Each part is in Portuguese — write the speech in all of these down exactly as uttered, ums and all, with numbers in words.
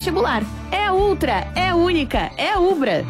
pré-vestibular. É ultra, é única, é Ubra.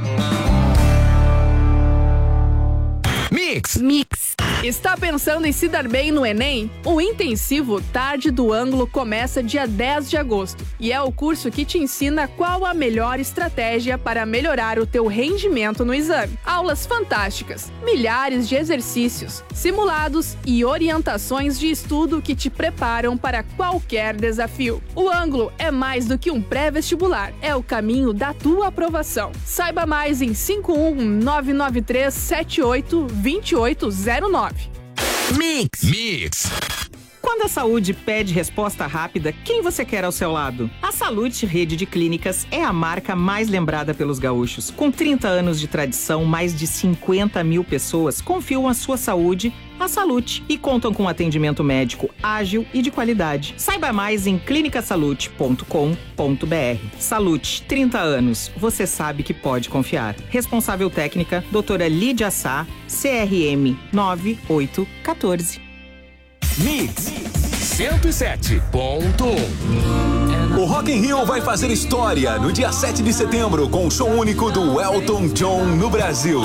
Mix. Mix. Está pensando em se dar bem no Enem? O intensivo Tarde do Ângulo começa dia dez de agosto e é o curso que te ensina qual a melhor estratégia para melhorar o teu rendimento no exame. Aulas fantásticas, milhares de exercícios, simulados e orientações de estudo que te preparam para qualquer desafio. O Ângulo é mais do que um pré-vestibular, é o caminho da tua aprovação. Saiba mais em cinco um nove nove três sete oito dois oito zero nove. Mix. Mix. Quando a saúde pede resposta rápida, quem você quer ao seu lado? A Salute Rede de Clínicas é a marca mais lembrada pelos gaúchos. Com trinta anos de tradição, mais de cinquenta mil pessoas confiam a sua saúde à Salute e contam com atendimento médico ágil e de qualidade. Saiba mais em clinica salute ponto com ponto br. Salute, trinta anos, você sabe que pode confiar. Responsável técnica, doutora Lídia Sá, C R M nove oito um quatro. Mix cento e sete ponto um. O Rock in Rio vai fazer história no dia sete de setembro com o show único do Elton John no Brasil.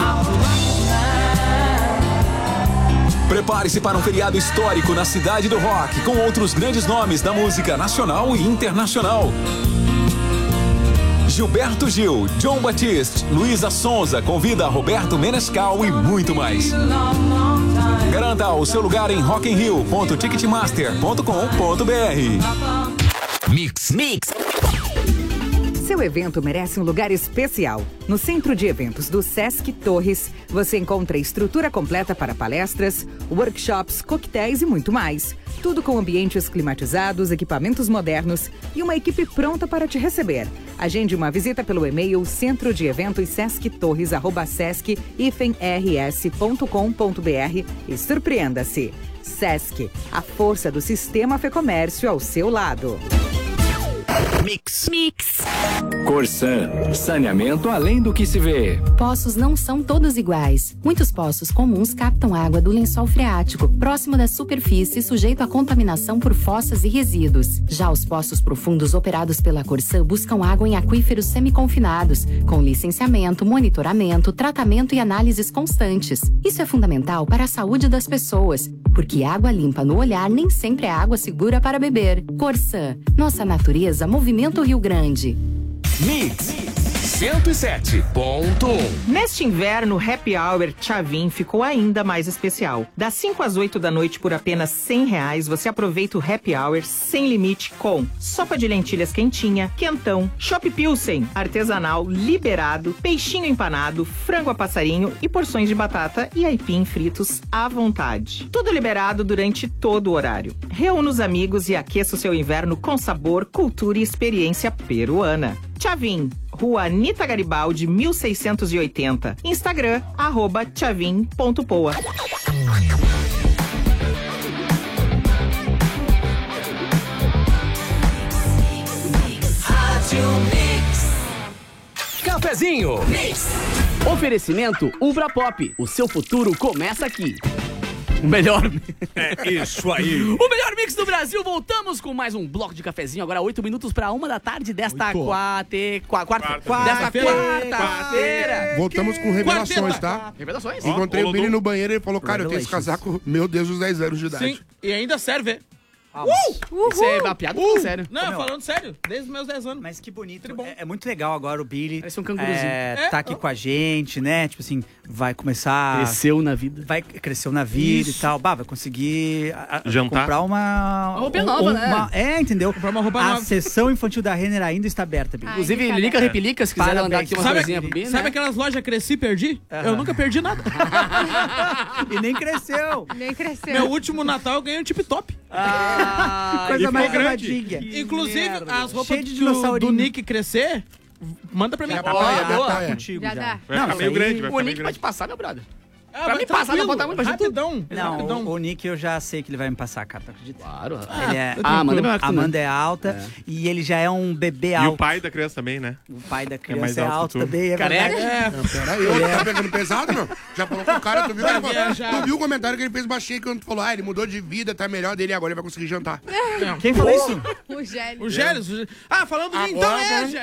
Prepare-se para um feriado histórico na cidade do rock, com outros grandes nomes da música nacional e internacional. Gilberto Gil, John Batiste, Luísa Sonza convida Roberto Menescal e muito mais. Garanta o seu lugar em rock in rio ponto ticketmaster ponto com ponto br. Mix. Mix. Seu evento merece um lugar especial. No Centro de Eventos do Sesc Torres, você encontra estrutura completa para palestras, workshops, coquetéis e muito mais. Tudo com ambientes climatizados, equipamentos modernos e uma equipe pronta para te receber. Agende uma visita pelo e-mail centro de eventos sesc torres arroba sesc r s ponto com ponto br e surpreenda-se. Sesc, a força do sistema Fecomércio ao seu lado. Mix. Mix. Corsan, saneamento além do que se vê. Poços não são todos iguais. Muitos poços comuns captam água do lençol freático, próximo da superfície, sujeito à contaminação por fossas e resíduos. Já os poços profundos operados pela Corsan buscam água em aquíferos semiconfinados, com licenciamento, monitoramento, tratamento e análises constantes. Isso é fundamental para a saúde das pessoas, porque água limpa no olhar nem sempre é água segura para beber. Corsan, nossa natureza, movimento Rio Grande. Mix cento e sete ponto um. Neste inverno, o Happy Hour Tchavin ficou ainda mais especial. Das cinco às oito da noite, por apenas cem reais, você aproveita o Happy Hour sem limite com sopa de lentilhas quentinha, quentão, chopp pilsen, artesanal, liberado, peixinho empanado, frango a passarinho e porções de batata e aipim fritos à vontade. Tudo liberado durante todo o horário. Reúna os amigos e aqueça o seu inverno com sabor, cultura e experiência peruana. Tchavin, Rua Anita Garibaldi, mil seiscentos e oitenta. Instagram, arroba tchavin ponto poa. Cafezinho. Mix. Oferecimento Ubra Pop. O seu futuro começa aqui. O melhor... É isso aí. O melhor mix do Brasil. Voltamos com mais um bloco de cafezinho. Agora oito minutos para uma da tarde desta quarta... Quarta... Quarta... Quarta-feira. Voltamos com revelações, tá? Revelações? Encontrei o Billy no banheiro e ele falou, cara, eu tenho esse casaco, meu Deus, dos dez anos de idade. Sim, e ainda serve. Uh! Isso é uma piada, uh! sério. Não, Meu, falando sério, desde os meus dez anos. Mas que bonito. É, é muito legal agora o Billy. Parece um canguruzinho. É, É, tá aqui ó. com a gente, né? Tipo assim, vai começar... Cresceu na vida. Vai, cresceu na vida Isso. e tal. Bah, vai conseguir a- a- Jantar. comprar uma... Uma roupinha nova, né? É, entendeu? Comprar uma roupa a nova. sessão infantil da Renner ainda está aberta, Billy. Inclusive, Lilica Repelica, se quiser Parabéns. mandar aqui uma Sabe, coisinha pro Bi, sabe né? aquelas lojas Cresci e Perdi? Aham. Eu nunca perdi nada. E nem cresceu. Nem cresceu. Meu último Natal eu ganhei um tip top. Ah, Coisa e mais ficou grande. arrumadinha. Inclusive, merda. as roupas Cheio de do, dinossaurinho. do Nick crescer, manda pra mim. Já tá, Boa, já boa. tá, Tá é. contigo Já já. dá. Vai Não, ficar isso meio aí- grande, vai o ficar meio Nick grande. pode passar, meu brother. Ah, Pra mas mim passar, tranquilo, dá pra botar muito pra gente tudo. rapidão. Não, rapidão. o, o Nick eu já sei que ele vai me passar, cara, tu acredita? Claro. Ele é... Ah, Amanda é melhor que A tu, né? Amanda é alta e ele já é um bebê E alto. o pai da criança também, né? O pai da mais criança é alto alto que tu. também, é Careca. verdade. É, Não, peraí, ele tá pegando pesado, meu. Já falou com o cara, tu viu, Vai ele falou- viajar. tu viu o comentário que ele fez baixinho quando tu falou, ah, ele mudou de vida, tá melhor dele, agora ele vai conseguir jantar. Quem falou isso? O Gélio. O Gélios. o Gé- Ah, falando de Agora, então é, vamos- Gé.